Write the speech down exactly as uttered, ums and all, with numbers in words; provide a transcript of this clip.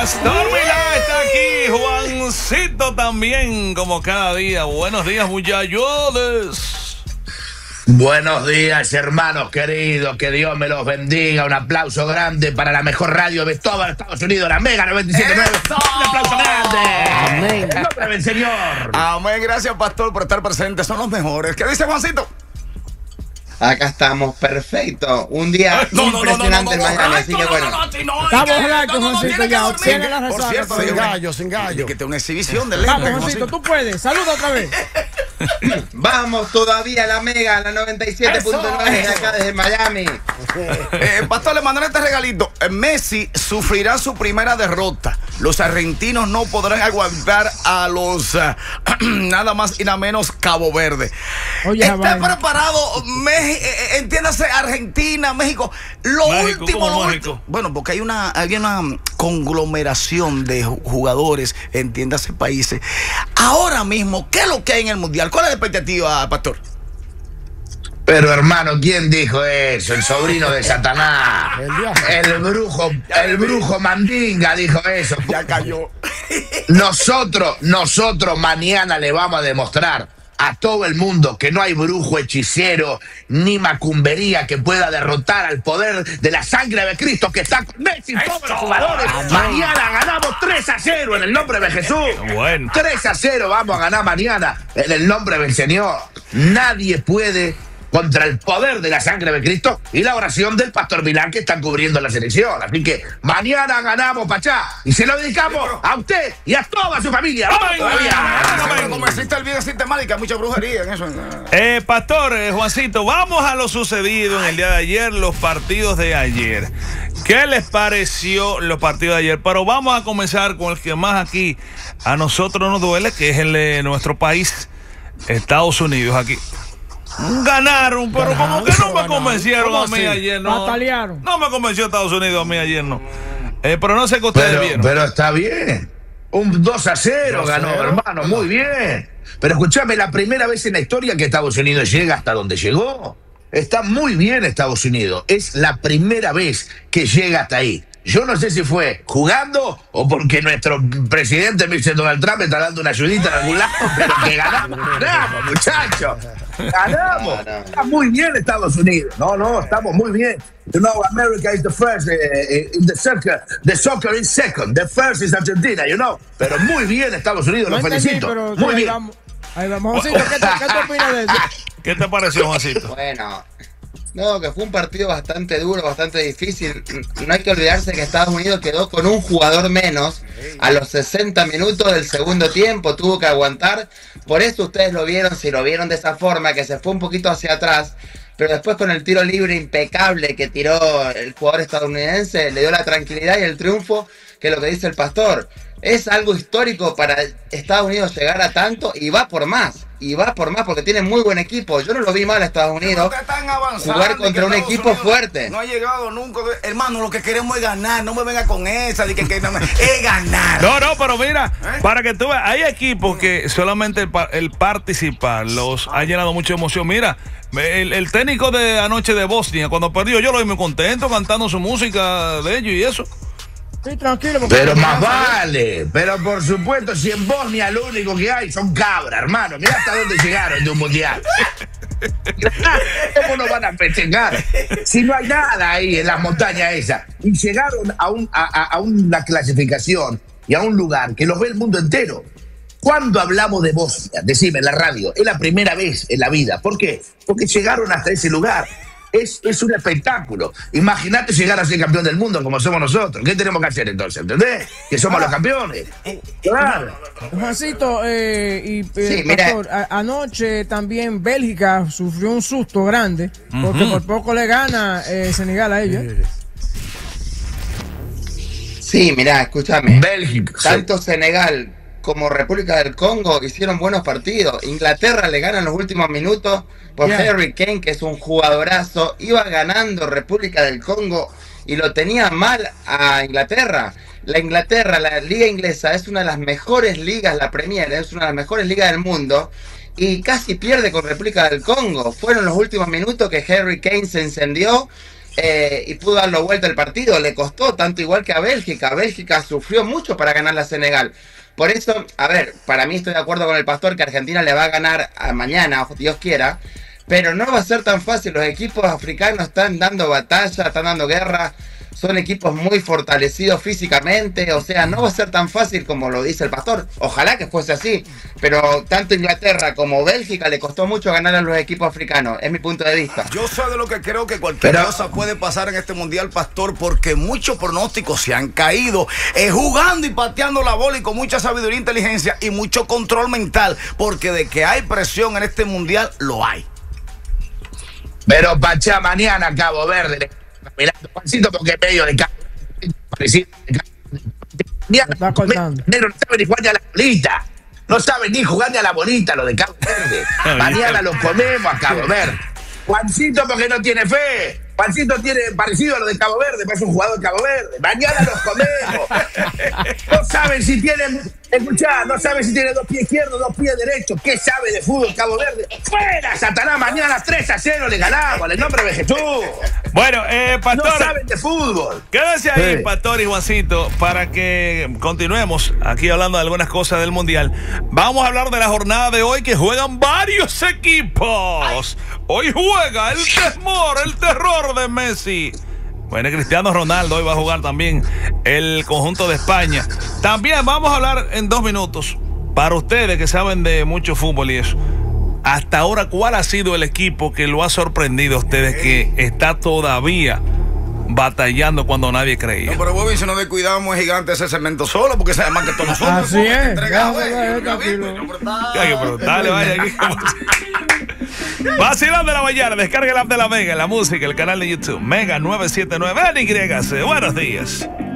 Pastor Milá está aquí, Juancito también, como cada día. Buenos días, muchachos. Buenos días, hermanos queridos, que Dios me los bendiga. Un aplauso grande para la mejor radio de todo Estados Unidos, la Mega noventa y siete punto nueve. Un aplauso grande. Amén. En nombre del Señor. Amén. Gracias, pastor, por estar presentes. Son los mejores. ¿Qué dice Juancito? Acá estamos, perfecto. Un día no, impresionante en Miami, así que bueno. Estamos blancos, Juancito, ya. Tiene la Por cierto, sin gallo, sin gallo. Que te una exhibición de ley. Vamos, Juancito, tú puedes. Saluda otra vez. Vamos todavía a la Mega, la noventa y siete punto nueve acá desde Miami. Eh, pastor, le mandaré este regalito. Messi sufrirá su primera derrota. Los argentinos no podrán aguantar a los uh, nada más y nada menos Cabo Verde. Oye, ¿está preparado México? Entiéndase, Argentina, México. Lo México, último, lo México. último. Bueno, porque hay una, hay una conglomeración de jugadores, entiéndase, países. Ahora mismo, ¿qué es lo que hay en el Mundial? ¿Cuál es la expectativa, pastor? Pero hermano, ¿quién dijo eso? El sobrino de Satanás. El brujo, el brujo Mandinga dijo eso. Ya cayó. Nosotros, nosotros mañana le vamos a demostrar a todo el mundo que no hay brujo, hechicero, ni macumbería que pueda derrotar al poder de la sangre de Cristo que está con Messi y todos los jugadores. Mañana ganamos tres a cero en el nombre de Jesús. Bueno. tres a cero vamos a ganar mañana en el nombre del Señor. Nadie puede contra el poder de la sangre de Cristo y la oración del Pastor Milán que están cubriendo la selección. Así que mañana ganamos, Pachá, y se lo dedicamos a usted y a toda su familia. ¡Vamos todavía! Como existe el video sistemática, hay mucha brujería en eso. Eh, Pastor, eh, Juancito, vamos a lo sucedido en el día de ayer, los partidos de ayer. ¿Qué les pareció los partidos de ayer? Pero vamos a comenzar con el que más aquí a nosotros nos duele, que es el de nuestro país, Estados Unidos. Aquí ganaron, pero ganaron, como que no me convencieron a mí así? Ayer, no. Batalearon. No me convenció Estados Unidos a mí ayer, no. Eh, pero no sé qué ustedes pero, vieron. Pero está bien. Un dos a cero ganó, hermano, muy bien. Pero escúchame, la primera vez en la historia que Estados Unidos llega hasta donde llegó. Está muy bien Estados Unidos. Es la primera vez que llega hasta ahí. Yo no sé si fue jugando o porque nuestro presidente mister Donald Trump está dando una ayudita en algún lado, pero que ganamos, ganamos, muchachos. Ganamos. Está muy bien Estados Unidos. No, no, estamos muy bien. You know, America is the first uh, in the soccer. The soccer is second. The first is Argentina, you know. Pero muy bien Estados Unidos, no los entendí, felicito. Pero, muy ahí bien. Vamos, ahí vamos. Juancito, ¿qué te, ¿qué te opinas de eso? ¿Qué te pareció, Juancito? Bueno, no, que fue un partido bastante duro, bastante difícil. No hay que olvidarse que Estados Unidos quedó con un jugador menos a los sesenta minutos del segundo tiempo, tuvo que aguantar. Por eso ustedes lo vieron, si lo vieron de esa forma, que se fue un poquito hacia atrás, pero después con el tiro libre impecable que tiró el jugador estadounidense, le dio la tranquilidad y el triunfo, que es lo que dice el pastor. Es algo histórico para Estados Unidos llegar a tanto y va por más. Y va por más porque tiene muy buen equipo. Yo no lo vi mal a Estados Unidos jugar contra un equipo Unidos fuerte. No ha llegado nunca. Hermano, lo que queremos es ganar. No me venga con esa de que, que no me, es ganar. No, no, pero mira, ¿eh? Para que tú veas, hay equipos que solamente el, el participar los ha llenado mucha emoción. Mira, el, el técnico de anoche de Bosnia, cuando perdió, yo lo vi muy contento cantando su música de ellos y eso. Sí, tranquilo. Pero más vale, pero por supuesto, si en Bosnia lo único que hay son cabras, hermano. Mira hasta dónde llegaron de un mundial. ¿Cómo no van a festejar? Si no hay nada ahí en las montañas esas. Y llegaron a, un, a, a una clasificación y a un lugar que los ve el mundo entero. ¿Cuándo hablamos de Bosnia? Decime en la radio. Es la primera vez en la vida. ¿Por qué? Porque llegaron hasta ese lugar. Es, es un espectáculo. Imagínate llegar a ser campeón del mundo como somos nosotros. ¿Qué tenemos que hacer entonces? ¿Entendés? Que somos ah, los campeones. Claro. Juancito, eh, y eh, sí, pastor, a, anoche también Bélgica sufrió un susto grande porque uh-huh. por poco le gana eh, Senegal a ellos. Sí, mirá, escúchame. Bélgica. Tanto Senegal como República del Congo hicieron buenos partidos. Inglaterra le gana en los últimos minutos por yeah. Harry Kane, que es un jugadorazo. Iba ganando República del Congo y lo tenía mal a Inglaterra. La Inglaterra, la liga inglesa, es una de las mejores ligas, la Premier, es una de las mejores ligas del mundo. Y casi pierde con República del Congo. Fueron los últimos minutos que Harry Kane se encendió eh, y pudo darlo vuelta el partido. Le costó tanto igual que a Bélgica. Bélgica sufrió mucho para ganar a Senegal. Por eso, a ver, para mí estoy de acuerdo con el pastor que Argentina le va a ganar a mañana, Dios quiera, pero no va a ser tan fácil. Los equipos africanos están dando batalla, están dando guerra, son equipos muy fortalecidos físicamente, o sea, no va a ser tan fácil como lo dice el pastor. Ojalá que fuese así, pero tanto Inglaterra como Bélgica le costó mucho ganar a los equipos africanos, es mi punto de vista. Yo soy de lo que creo que cualquier pero, cosa puede pasar en este mundial, pastor, porque muchos pronósticos se han caído eh, jugando y pateando la bola y con mucha sabiduría e inteligencia y mucho control mental, porque de que hay presión en este mundial, lo hay. Pero Pachá, mañana Cabo Verde, mirando Juancito, porque medio de Cabo Verde, negro, no sabe ni jugar ni a la bolita, no sabe ni jugar ni a la bolita lo de Cabo Verde. Mañana lo comemos a Cabo Verde. Juancito porque no tiene fe. Juancito tiene parecido a lo de Cabo Verde, pero es un jugador de Cabo Verde. Mañana los comemos. No saben si tienen, escuchá, no saben si tienen dos pies izquierdos, dos pies derechos. ¿Qué sabe de fútbol Cabo Verde? ¡Fuera, Satanás! Mañana tres a cero le ganamos, en el nombre de Jesús. Bueno, eh, Pastor. No saben de fútbol. Quédense ahí, Sí. Pastor y Juancito, para que continuemos aquí hablando de algunas cosas del Mundial. Vamos a hablar de la jornada de hoy que juegan varios equipos. Hoy juega el temor, el terror de Messi. Bueno, Cristiano Ronaldo hoy va a jugar también el conjunto de España. También vamos a hablar en dos minutos, para ustedes que saben de mucho fútbol y eso. Hasta ahora, ¿cuál ha sido el equipo que lo ha sorprendido a ustedes que está todavía batallando cuando nadie creía? No, pero Bobby, si nos descuidamos, es gigante ese cemento solo, porque se llama que todos nosotros. Así es. Entregado, Ya, eh, ya, nunca ya, vi, tranquilo. pero está- Hay que preguntarle, vaya aquí. Vacilón de la mañana, descarga el app de la Mega, la música, el canal de YouTube, Mega nueve siete nueve, N Y C. Buenos días.